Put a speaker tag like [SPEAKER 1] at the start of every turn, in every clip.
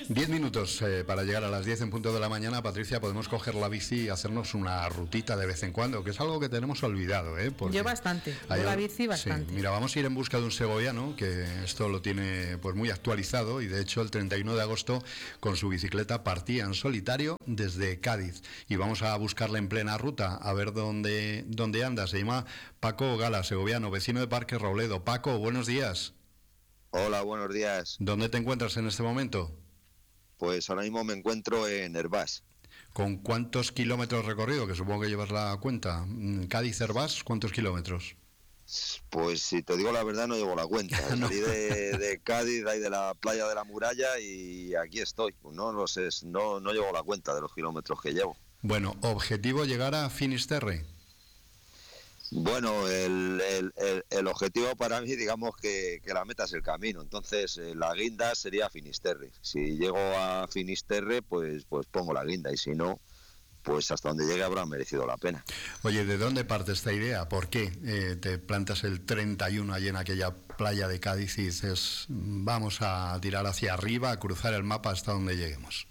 [SPEAKER 1] 10 minutos para llegar a las 10 en punto de la mañana. Patricia, podemos coger la bici y hacernos una rutita de vez en cuando, que es algo que tenemos olvidado,
[SPEAKER 2] Yo bastante, yo la bici bastante.
[SPEAKER 1] Sí, mira, vamos a ir en busca de un segoviano, que esto lo tiene pues muy actualizado, y de hecho el 31 de agosto con su bicicleta partía en solitario desde Cádiz, y vamos a buscarle en plena ruta, a ver dónde anda. Se llama Paco Gala, segoviano, vecino de Parque Robledo. Paco, buenos días.
[SPEAKER 3] Hola, buenos días.
[SPEAKER 1] ¿Dónde te encuentras en este momento?
[SPEAKER 3] Pues ahora mismo me encuentro en Hervás.
[SPEAKER 1] ¿Con cuántos kilómetros recorrido? Que supongo que llevas la cuenta. Cádiz-Hervás, ¿cuántos kilómetros?
[SPEAKER 3] Pues si te digo la verdad no llevo la cuenta.
[SPEAKER 1] No.
[SPEAKER 3] Salí de Cádiz, ahí de la playa de la Muralla, y aquí estoy. No lo sé, no llevo la cuenta de los kilómetros que llevo.
[SPEAKER 1] Bueno, objetivo llegar a Finisterre.
[SPEAKER 3] Bueno, el objetivo para mí, digamos que la meta es el camino. Entonces la guinda sería Finisterre. Si llego a Finisterre, pues pongo la guinda, y si no, pues hasta donde llegue habrá merecido la pena.
[SPEAKER 1] Oye, ¿de dónde parte esta idea? ¿Por qué te plantas el 31 allí en aquella playa de Cádiz y dices, vamos a tirar hacia arriba, a cruzar el mapa hasta donde lleguemos?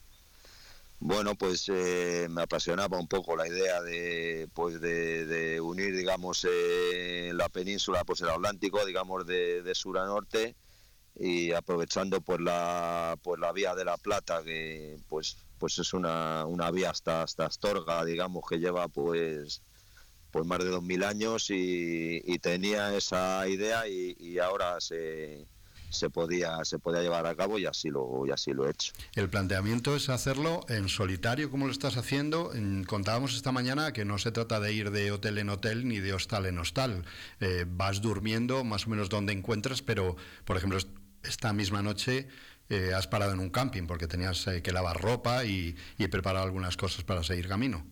[SPEAKER 3] Bueno, pues me apasionaba un poco la idea de unir, digamos, la península, pues el Atlántico, digamos, de sur a norte, y aprovechando pues la vía de la Plata, que pues es una vía hasta Astorga, digamos, que lleva pues más de 2000 años, y tenía esa idea, y ahora se podía llevar a cabo, y así lo he hecho.
[SPEAKER 1] El planteamiento es hacerlo en solitario, como lo estás haciendo. Contábamos esta mañana que no se trata de ir de hotel en hotel ni de hostal en hostal. Vas durmiendo más o menos donde encuentras, pero, por ejemplo, esta misma noche has parado en un camping porque tenías que lavar ropa y preparar algunas cosas para seguir camino.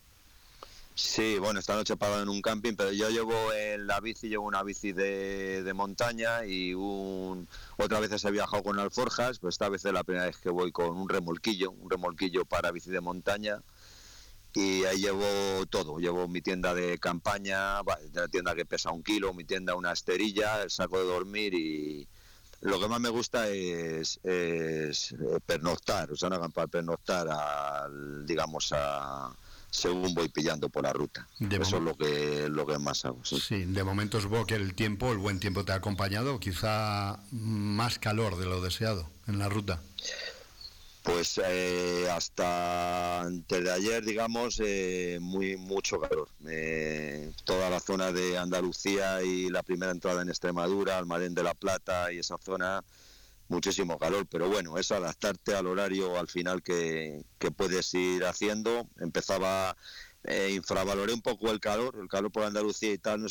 [SPEAKER 3] Sí, bueno, esta noche he parado en un camping, pero yo llevo una bici de montaña, y otras veces he viajado con alforjas, pues esta vez es la primera vez que voy con un remolquillo para bici de montaña, y ahí llevo todo. Llevo mi tienda de campaña, la tienda que pesa 1 kilo, mi tienda una esterilla, el saco de dormir, y lo que más me gusta es pernoctar, o sea, no acampar, pernoctar según voy pillando por la ruta. Eso es lo que más hago. Sí.
[SPEAKER 1] Sí, de momento supongo que el buen tiempo te ha acompañado, quizá más calor de lo deseado en la ruta.
[SPEAKER 3] Pues hasta antes de ayer, digamos, mucho calor. Toda la zona de Andalucía y la primera entrada en Extremadura, Almadén de la Plata y esa zona, muchísimo calor, pero bueno, es adaptarte al horario al final que puedes ir haciendo. Infravaloré un poco el calor por Andalucía y tal.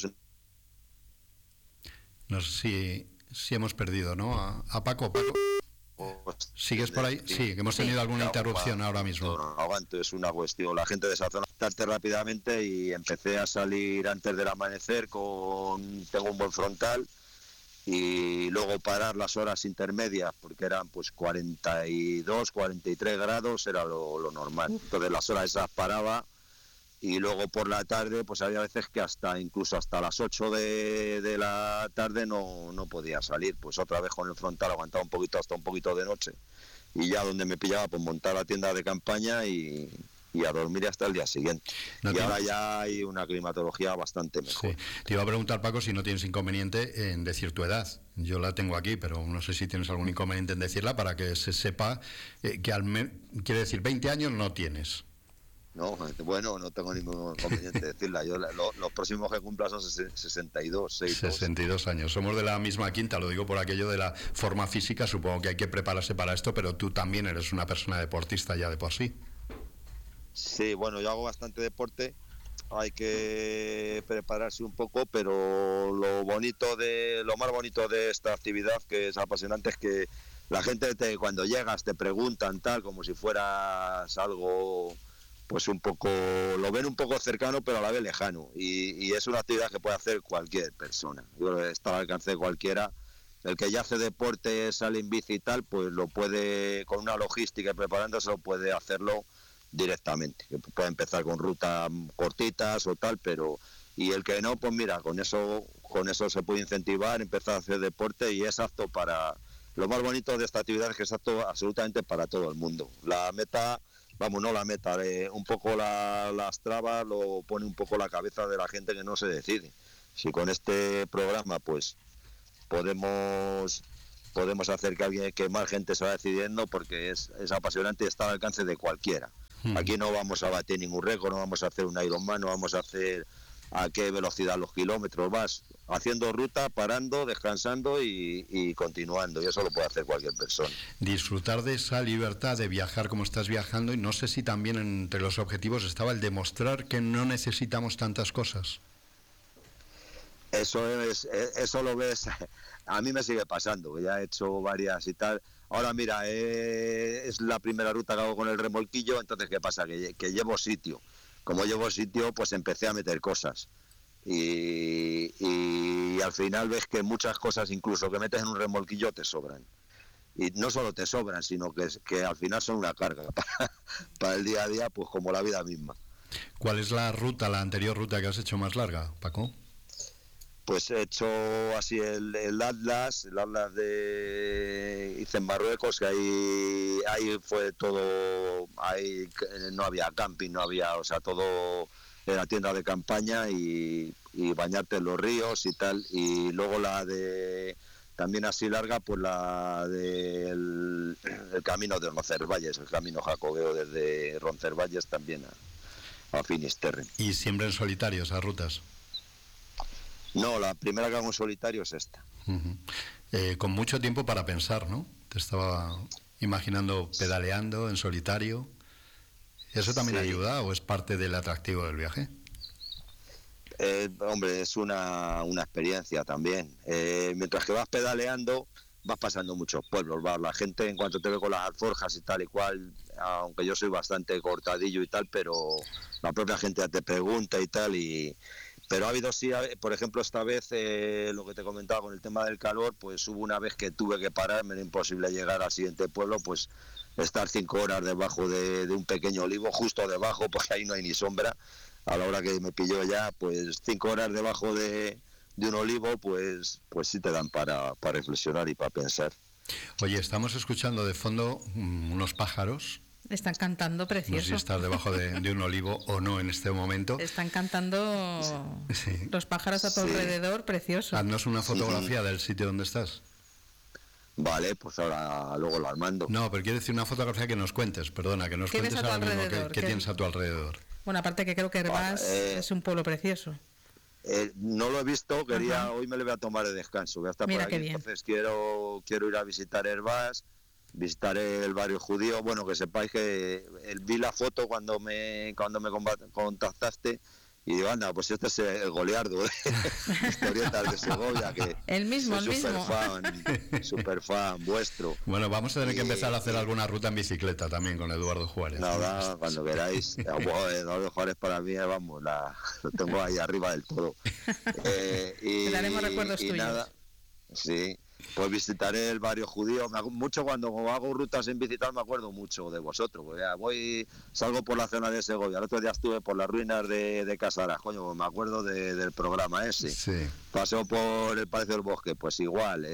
[SPEAKER 1] No sé si hemos perdido, ¿no? A Paco. ¿Sigues por ahí? Sí, que hemos tenido alguna interrupción ahora mismo.
[SPEAKER 3] No aguanto, es una cuestión. La gente de esa zona adaptarte rápidamente, y empecé a salir antes del amanecer tengo un buen frontal, y luego parar las horas intermedias, porque eran pues 42, 43 grados, era lo normal. Entonces las horas esas paraba, y luego por la tarde pues había veces que incluso hasta las 8 de la tarde no podía salir, pues otra vez con el frontal aguantaba un poquito hasta un poquito de noche, y ya donde me pillaba pues montar la tienda de campaña y a dormir hasta el día siguiente. Ahora ya hay una climatología bastante mejor.
[SPEAKER 1] Sí. Te iba a preguntar, Paco, si no tienes inconveniente en decir tu edad. Yo la tengo aquí, pero no sé si tienes algún inconveniente en decirla para que se sepa que quiere decir 20 años no tienes.
[SPEAKER 3] No, bueno, no tengo ningún inconveniente en decirla. Yo los próximos que cumpla son 62.
[SPEAKER 1] 62 años. Somos de la misma quinta, lo digo por aquello de la forma física. Supongo que hay que prepararse para esto, pero tú también eres una persona deportista ya de por sí.
[SPEAKER 3] Sí, bueno, yo hago bastante deporte, hay que prepararse un poco, pero lo más bonito de esta actividad, que es apasionante, es que la gente cuando llegas te preguntan tal, como si fueras algo, pues un poco, lo ven un poco cercano, pero a la vez lejano, y es una actividad que puede hacer cualquier persona. Yo creo que está al alcance de cualquiera. El que ya hace deporte, sale en bici y tal, pues lo puede, con una logística y preparándose, puede hacerlo directamente, que puede empezar con rutas cortitas o tal, y el que no, pues mira, con eso se puede incentivar, empezar a hacer deporte, y es apto para lo más bonito de esta actividad es que está todo, absolutamente para todo el mundo. La meta, vamos, no la meta, un poco las trabas lo pone un poco la cabeza de la gente que no se decide. Si con este programa pues podemos hacer que más gente se vaya decidiendo, porque es apasionante y está al alcance de cualquiera. Aquí no vamos a batir ningún récord, no vamos a hacer un Ironman, no vamos a hacer a qué velocidad los kilómetros, vas haciendo ruta, parando, descansando y continuando, y eso lo puede hacer cualquier persona.
[SPEAKER 1] Disfrutar de esa libertad de viajar como estás viajando, y no sé si también entre los objetivos estaba el demostrar que no necesitamos tantas cosas.
[SPEAKER 3] Eso lo ves, a mí me sigue pasando, que ya he hecho varias y tal. Ahora mira, es la primera ruta que hago con el remolquillo, entonces ¿qué pasa? Que llevo sitio. Como llevo sitio, pues empecé a meter cosas. Y al final ves que muchas cosas, incluso que metes en un remolquillo, te sobran. Y no solo te sobran, sino que al final son una carga para el día a día, pues como la vida misma.
[SPEAKER 1] ¿Cuál es la anterior ruta que has hecho más larga, Paco?
[SPEAKER 3] Pues he hecho así el Atlas hice en Marruecos, que ahí fue todo, ahí no había camping, no había, o sea, todo era tienda de campaña y bañarte en los ríos y tal. Y luego también así larga, pues la del el camino de Roncesvalles, el camino jacobeo desde Roncesvalles también a Finisterre.
[SPEAKER 1] ¿Y siempre en solitario esas rutas?
[SPEAKER 3] No, la primera que hago en solitario es esta.
[SPEAKER 1] Con mucho tiempo para pensar, ¿no? Te estaba imaginando pedaleando en solitario. ¿Eso también ayuda o es parte del atractivo del viaje?
[SPEAKER 3] Hombre, es una experiencia también. Mientras que vas pedaleando, vas pasando muchos pueblos. La gente, en cuanto te ve con las alforjas y tal y cual, aunque yo soy bastante cortadillo y tal, pero la propia gente ya te pregunta y tal. Pero ha habido, sí, por ejemplo, esta vez, lo que te comentaba con el tema del calor, pues hubo una vez que tuve que parar, me era imposible llegar al siguiente pueblo, pues estar 5 horas debajo de un pequeño olivo, justo debajo, porque ahí no hay ni sombra. A la hora que me pilló ya, pues 5 horas debajo de un olivo, pues sí te dan para reflexionar y para pensar.
[SPEAKER 1] Oye, estamos escuchando de fondo unos pájaros.
[SPEAKER 2] Están cantando precioso.
[SPEAKER 1] No sé si estás debajo de un olivo o no en este momento.
[SPEAKER 2] Están cantando los pájaros a tu alrededor, precioso.
[SPEAKER 1] Haznos una fotografía del sitio donde estás.
[SPEAKER 3] Vale, pues ahora luego lo mando.
[SPEAKER 1] No, pero quiero decir una fotografía que nos cuentes, perdona, que nos cuentes ahora mismo qué tienes a tu alrededor.
[SPEAKER 2] Bueno, aparte que creo que Hervás es un pueblo precioso.
[SPEAKER 3] No lo he visto, hoy me lo voy a tomar de descanso. Voy a estar
[SPEAKER 2] Mira
[SPEAKER 3] por aquí, entonces quiero ir a visitar Hervás. Visitaré el barrio judío. Bueno, que sepáis que vi la foto cuando me contactaste y digo, anda, pues este es el Goliardo de Historietas de Segovia, que
[SPEAKER 2] el mismo.
[SPEAKER 3] super fan vuestro.
[SPEAKER 1] Bueno, vamos a tener que empezar a hacer alguna ruta en bicicleta también con Eduardo Juárez.
[SPEAKER 3] Nada, cuando queráis. Eduardo Juárez para mí, vamos, lo tengo ahí arriba del todo.
[SPEAKER 2] Te daremos recuerdos tuyos. Nada,
[SPEAKER 3] sí. Pues visitaré el barrio judío. Mucho cuando hago rutas en bici me acuerdo mucho de vosotros. Salgo por la zona de Segovia. El otro día estuve por las ruinas de Casaras. Coño, pues me acuerdo del programa ese.
[SPEAKER 1] Sí.
[SPEAKER 3] Paseo por el Palacio del Bosque, pues igual.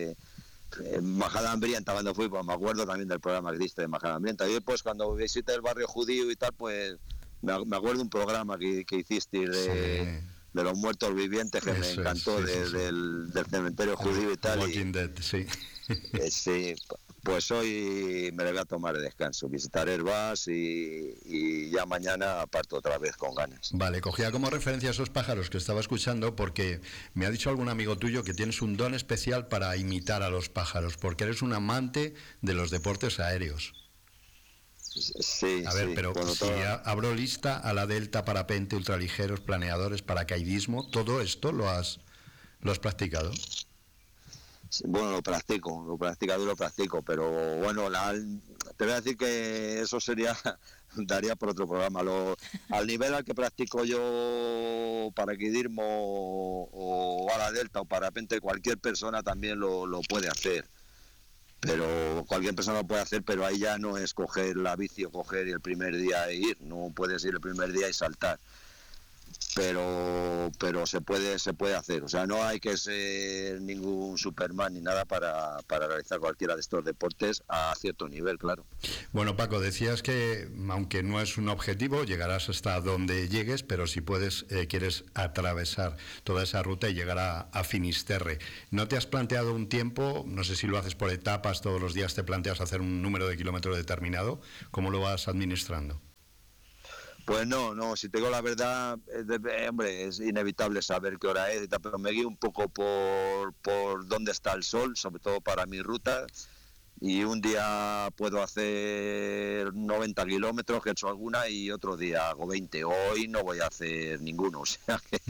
[SPEAKER 3] Majada Hambrienta cuando fui, pues me acuerdo también del programa que diste de Majada Hambrienta. Y después cuando visité el barrio judío y tal, pues me acuerdo un programa que hicisteis de los muertos vivientes, que me encantó, del cementerio judío y tal.
[SPEAKER 1] Walking Dead, sí.
[SPEAKER 3] Sí, pues hoy me lo voy a tomar de descanso, visitar Hervás y ya mañana parto otra vez con ganas.
[SPEAKER 1] Vale, cogía como referencia esos pájaros que estaba escuchando porque me ha dicho algún amigo tuyo que tienes un don especial para imitar a los pájaros, porque eres un amante de los deportes aéreos.
[SPEAKER 3] Sí,
[SPEAKER 1] a ver,
[SPEAKER 3] sí,
[SPEAKER 1] pero si abro lista, a la delta, parapente, ultraligeros, planeadores, paracaidismo, todo esto lo has practicado.
[SPEAKER 3] Bueno, lo practico, pero bueno, te voy a decir que eso daría por otro programa. Al nivel al que practico yo paracaidismo o a la delta o parapente, cualquier persona también lo puede hacer. Pero cualquier persona lo puede hacer, pero ahí ya no es coger la bici o coger y el primer día e ir, no puedes ir el primer día y saltar. pero se puede hacer. O sea, no hay que ser ningún Superman ni nada para realizar cualquiera de estos deportes a cierto nivel, claro.
[SPEAKER 1] Bueno, Paco, decías que aunque no es un objetivo, llegarás hasta donde llegues, pero si puedes, quieres atravesar toda esa ruta y llegar a Finisterre. ¿No te has planteado un tiempo? No sé si lo haces por etapas, todos los días te planteas hacer un número de kilómetros determinado. ¿Cómo lo vas administrando?
[SPEAKER 3] Pues no, si te digo la verdad, hombre, es inevitable saber qué hora es, pero me guío un poco por dónde está el sol, sobre todo para mi ruta, y un día puedo hacer 90 kilómetros, que he hecho alguna, y otro día hago 20. Hoy no voy a hacer ninguno, o sea que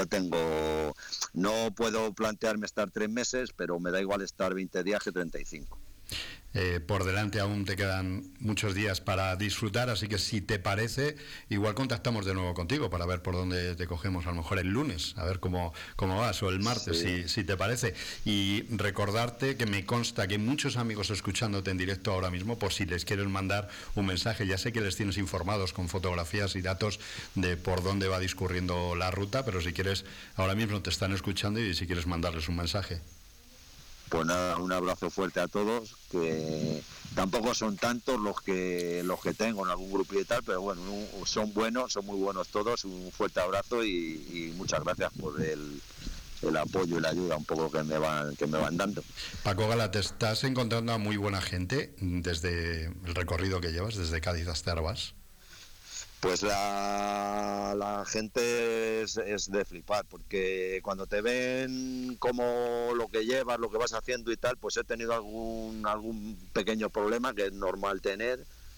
[SPEAKER 3] no puedo plantearme estar 3 meses, pero me da igual estar 20 días que 35.
[SPEAKER 1] Por delante aún te quedan muchos días para disfrutar, así que si te parece, igual contactamos de nuevo contigo para ver por dónde te cogemos, a lo mejor el lunes, a ver cómo vas, o el martes,
[SPEAKER 3] sí.
[SPEAKER 1] si te parece. Y recordarte que me consta que hay muchos amigos escuchándote en directo ahora mismo, por si les quieres mandar un mensaje. Ya sé que les tienes informados con fotografías y datos de por dónde va discurriendo la ruta, pero si quieres, ahora mismo te están escuchando y si quieres mandarles un mensaje.
[SPEAKER 3] Pues nada, un abrazo fuerte a todos, que tampoco son tantos los que tengo en algún grupo y tal, pero bueno, son muy buenos todos. Un fuerte abrazo y muchas gracias por el apoyo y la ayuda un poco que me van dando.
[SPEAKER 1] Paco Gala, te estás encontrando a muy buena gente desde el recorrido que llevas, desde Cádiz hasta Herbás.
[SPEAKER 3] Pues la gente es de flipar, porque cuando te ven como lo que llevas, lo que vas haciendo y tal, pues he tenido algún pequeño problema que es normal tener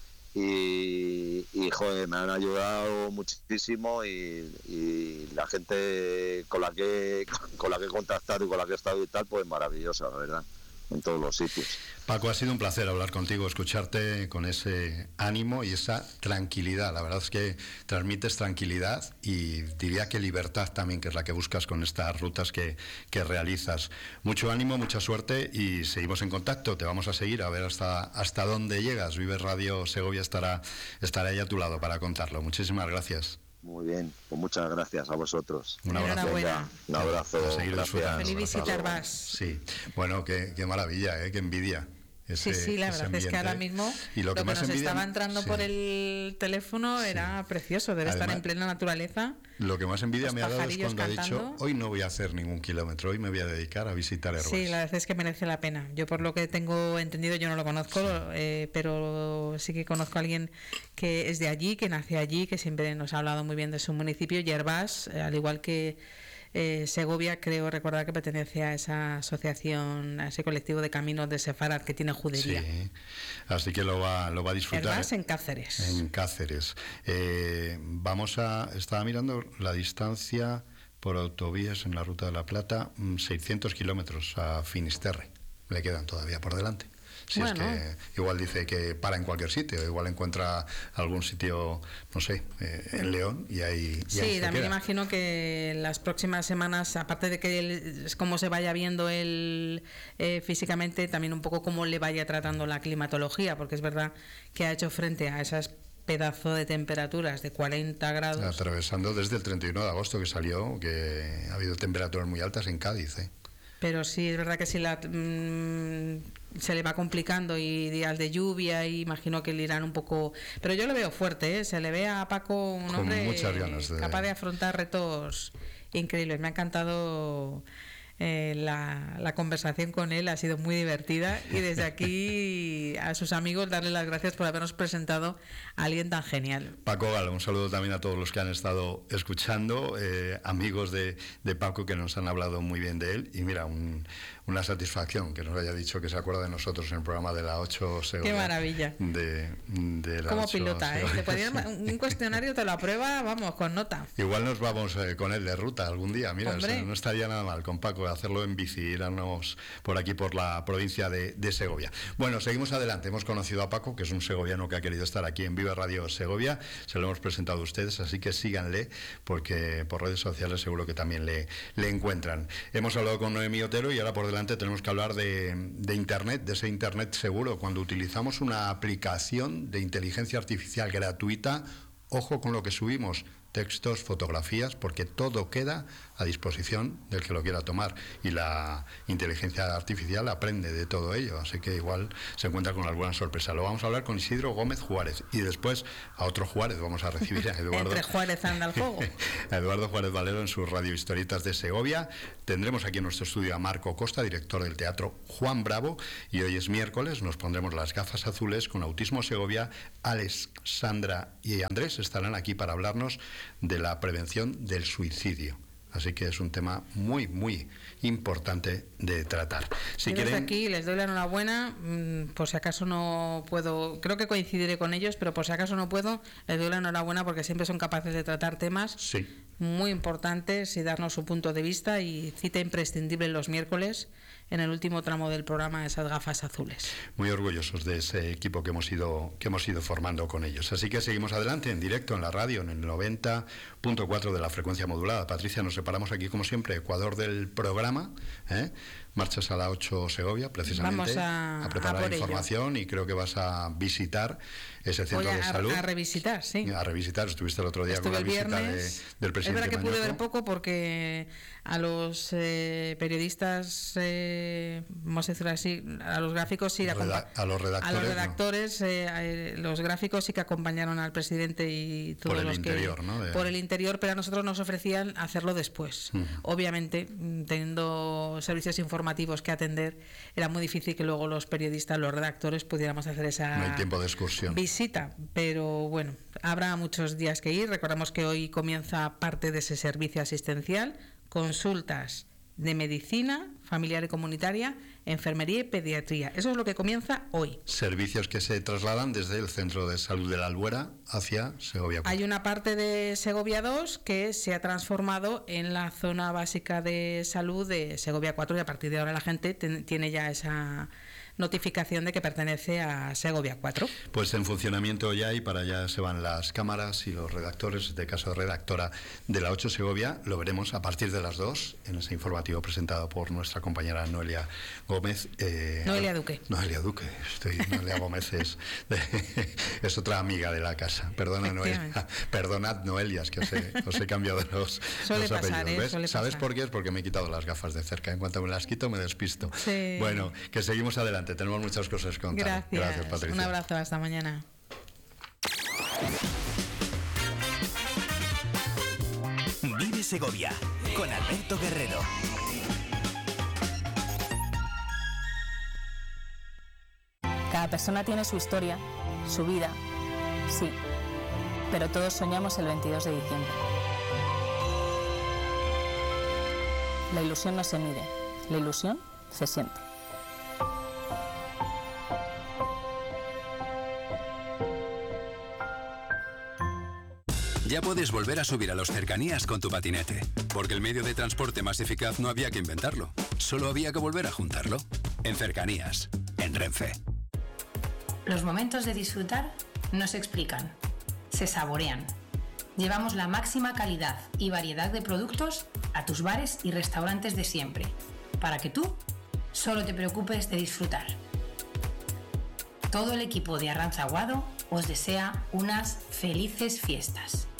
[SPEAKER 3] y joder, me han ayudado muchísimo y la gente con la que he contactado y con la que he estado y tal, pues maravillosa, la verdad, en todos los sitios.
[SPEAKER 1] Paco, ha sido un placer hablar contigo, escucharte con ese ánimo y esa tranquilidad. La verdad es que transmites tranquilidad y diría que libertad también, que es la que buscas con estas rutas que realizas. Mucho ánimo, mucha suerte y seguimos en contacto. Te vamos a seguir a ver hasta dónde llegas. Vive Radio Segovia estará ahí a tu lado para contarlo. Muchísimas gracias.
[SPEAKER 3] Muy bien, pues muchas gracias a vosotros.
[SPEAKER 1] Un abrazo.
[SPEAKER 2] Enhorabuena.
[SPEAKER 3] Un abrazo.
[SPEAKER 1] A seguir disfrutando.
[SPEAKER 2] Feliz visita Herbás.
[SPEAKER 1] Sí, bueno, qué maravilla, qué envidia.
[SPEAKER 2] Sí, la verdad es que ahora mismo lo que nos estaba entrando por el teléfono era precioso, debe estar en plena naturaleza.
[SPEAKER 1] Lo que más envidia me ha dado es cuando
[SPEAKER 2] cantando.
[SPEAKER 1] ha dicho, hoy no voy a hacer ningún kilómetro, hoy me voy a dedicar a visitar Herbás.
[SPEAKER 2] Sí, la verdad es que merece la pena. Yo por lo que tengo entendido, yo no lo conozco, pero sí que conozco a alguien que es de allí, que nació allí, que siempre nos ha hablado muy bien de su municipio, y Herbás, al igual que Segovia, creo recordar que pertenece a esa asociación, a ese colectivo de caminos de Sefarad que tiene judería.
[SPEAKER 1] Sí, así que lo va a disfrutar.
[SPEAKER 2] Herbás en Cáceres.
[SPEAKER 1] En Cáceres. Estaba mirando la distancia por autovías en la Ruta de la Plata, 600 kilómetros a Finisterre. Le quedan todavía por delante. Si bueno. Es que igual dice que para en cualquier sitio, igual encuentra algún sitio, no sé, en León y ahí
[SPEAKER 2] sí,
[SPEAKER 1] ahí
[SPEAKER 2] también imagino que en las próximas semanas, aparte de que cómo se vaya viendo él físicamente, también un poco cómo le vaya tratando la climatología, porque es verdad que ha hecho frente a esas pedazo de temperaturas de 40 grados.
[SPEAKER 1] Atravesando desde el 31 de agosto que salió, que ha habido temperaturas muy altas en Cádiz,
[SPEAKER 2] Pero sí, es verdad que si se le va complicando y días de lluvia, y imagino que le irán un poco... Pero yo lo veo fuerte, se le ve a Paco un hombre
[SPEAKER 1] muchas ganas
[SPEAKER 2] capaz de afrontar retos increíbles. Me ha encantado la conversación con él, ha sido muy divertida, y desde aquí a sus amigos darle las gracias por habernos presentado a alguien tan genial.
[SPEAKER 1] Paco Gala, un saludo también a todos los que han estado escuchando, amigos de Paco que nos han hablado muy bien de él, y mira, una satisfacción que nos haya dicho que se acuerda de nosotros en el programa de la 8 Segovia.
[SPEAKER 2] Qué maravilla.
[SPEAKER 1] De la
[SPEAKER 2] como
[SPEAKER 1] 8
[SPEAKER 2] pilota, te podían, un cuestionario te lo aprueba, vamos, con nota.
[SPEAKER 1] Igual nos vamos con él de ruta algún día, mira, no estaría nada mal con Paco hacerlo en bici, irnos por aquí por la provincia de Segovia. Bueno, seguimos adelante, hemos conocido a Paco, que es un segoviano que ha querido estar aquí en Vive Radio Segovia, se lo hemos presentado a ustedes, así que síganle, porque por redes sociales seguro que también le encuentran. Hemos hablado con Noemí Otero y ahora por delante tenemos que hablar de Internet, de ese Internet seguro. Cuando utilizamos una aplicación de inteligencia artificial gratuita, ojo con lo que subimos, textos, fotografías, porque todo queda a disposición del que lo quiera tomar, y la inteligencia artificial aprende de todo ello, así que igual se encuentra con alguna sorpresa. Lo vamos a hablar con Isidro Gómez Juárez, y después a otro Juárez vamos a recibir a Eduardo.
[SPEAKER 2] Entre Juárez anda el juego.
[SPEAKER 1] A Eduardo Juárez Valero en sus Radio Historietas de Segovia. Tendremos aquí en nuestro estudio a Marco Costa, director del Teatro Juan Bravo, y hoy es miércoles, nos pondremos las gafas azules con Autismo Segovia. Alex, Sandra y Andrés estarán aquí para hablarnos de la prevención del suicidio. Así que es un tema muy, muy importante de tratar.
[SPEAKER 2] Si quieren, aquí les doy la enhorabuena, por si acaso no puedo, creo que coincidiré con ellos, pero por si acaso no puedo, les doy la enhorabuena porque siempre son capaces de tratar temas muy importantes y darnos su punto de vista, y cita imprescindible los miércoles en el último tramo del programa, esas gafas azules.
[SPEAKER 1] Muy orgullosos de ese equipo que hemos ido formando con ellos. Así que seguimos adelante en directo en la radio, en el 90.4 de la frecuencia modulada. Patricia, nos separamos aquí como siempre, Ecuador del programa, marchas a la 8 Segovia, precisamente, a preparar información, y creo que vas a visitar ese centro de salud.
[SPEAKER 2] A revisitar, sí.
[SPEAKER 1] A revisitar, estuviste el otro día con la visita del presidente.
[SPEAKER 2] Es verdad que pude
[SPEAKER 1] Mañoco.
[SPEAKER 2] ver poco porque a los periodistas, vamos a decirlo así, a los gráficos sí,
[SPEAKER 1] a los redactores,
[SPEAKER 2] los gráficos sí que acompañaron al presidente y todos
[SPEAKER 1] por
[SPEAKER 2] los
[SPEAKER 1] el interior,
[SPEAKER 2] que,
[SPEAKER 1] ¿no?
[SPEAKER 2] Por el interior, pero a nosotros nos ofrecían hacerlo después. Obviamente, teniendo servicios informativos que atender, era muy difícil que luego los periodistas, los redactores, pudiéramos hacer esa
[SPEAKER 1] no hay tiempo de excursión.
[SPEAKER 2] Visita, pero bueno, habrá muchos días que ir. Recordamos que hoy comienza parte de ese servicio asistencial, consultas de medicina familiar y comunitaria, enfermería y pediatría. Eso es lo que comienza hoy.
[SPEAKER 1] Servicios que se trasladan desde el Centro de Salud de la Albuera hacia Segovia 4.
[SPEAKER 2] Hay una parte de Segovia 2 que se ha transformado en la zona básica de salud de Segovia 4, y a partir de ahora la gente tiene ya esa notificación de que pertenece a Segovia 4.
[SPEAKER 1] Pues en funcionamiento ya, y para allá se van las cámaras y los redactores, en este caso redactora de la 8 Segovia. Lo veremos a partir de las 2 en ese informativo presentado por nuestra compañera Noelia Gómez.
[SPEAKER 2] Noelia Duque.
[SPEAKER 1] Noelia Gómez es otra amiga de la casa. Perdona, Noelia. Perdonad, Noelia, es que os he cambiado los apellidos. ¿Ves? ¿Sabes por qué? Es porque me he quitado las gafas de cerca. En cuanto me las quito, me despisto.
[SPEAKER 2] Sí.
[SPEAKER 1] Bueno, que seguimos adelante. Tenemos muchas cosas que contar. Gracias, Patricia.
[SPEAKER 2] Un abrazo, hasta mañana.
[SPEAKER 4] Vive Segovia con Alberto Guerrero.
[SPEAKER 5] Cada persona tiene su historia, su vida, sí, pero todos soñamos el 22 de diciembre. La ilusión no se mide, la ilusión se siente.
[SPEAKER 6] Ya puedes volver a subir a los cercanías con tu patinete, porque el medio de transporte más eficaz no había que inventarlo, solo había que volver a juntarlo. En Cercanías, en Renfe.
[SPEAKER 7] Los momentos de disfrutar no se explican, se saborean. Llevamos la máxima calidad y variedad de productos a tus bares y restaurantes de siempre, para que tú solo te preocupes de disfrutar. Todo el equipo de Arranza Aguado os desea unas felices fiestas.